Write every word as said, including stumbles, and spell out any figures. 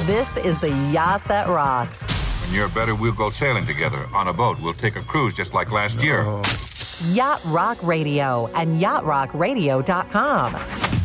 This is the yacht that rocks. When you're better, we'll go sailing together on a boat. We'll take a cruise just like last year. Yacht Rock Radio and yacht rock radio dot com.